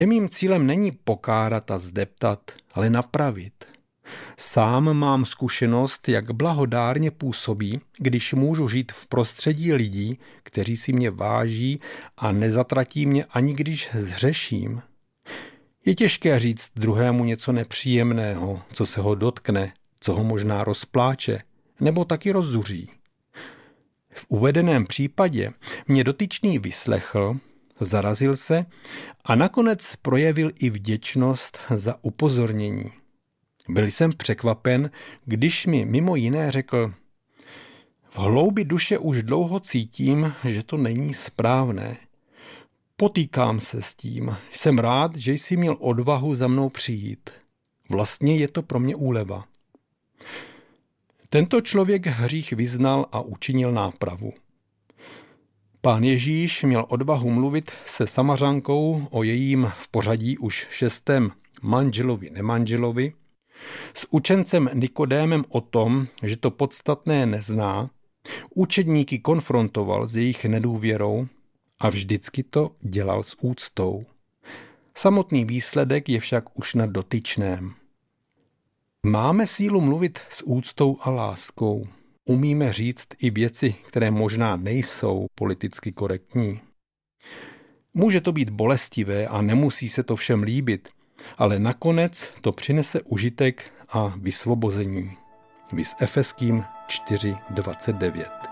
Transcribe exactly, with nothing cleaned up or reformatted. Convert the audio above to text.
Mým cílem není pokárat a zdeptat, ale napravit. Sám mám zkušenost, jak blahodárně působí, když můžu žít v prostředí lidí, kteří si mě váží a nezatratí mě, ani když zhřeším. Je těžké říct druhému něco nepříjemného, co se ho dotkne, co ho možná rozpláče, nebo taky rozzuří. V uvedeném případě mě dotyčný vyslechl, zarazil se a nakonec projevil i vděčnost za upozornění. Byl jsem překvapen, když mi mimo jiné řekl: v hloubi duše už dlouho cítím, že to není správné. Potýkám se s tím. Jsem rád, že jsi měl odvahu za mnou přijít. Vlastně je to pro mě úleva. Tento člověk hřích vyznal a učinil nápravu. Pán Ježíš měl odvahu mluvit se Samařankou o jejím v pořadí už šestém manželovi nemanželovi, s učencem Nikodémem o tom, že to podstatné nezná, učedníky konfrontoval s jejich nedůvěrou a vždycky to dělal s úctou. Samotný výsledek je však už na dotyčném. Máme sílu mluvit s úctou a láskou. Umíme říct i věci, které možná nejsou politicky korektní. Může to být bolestivé a nemusí se to všem líbit, ale nakonec to přinese užitek a vysvobození. Vis Efeským čtyři dvacet devět.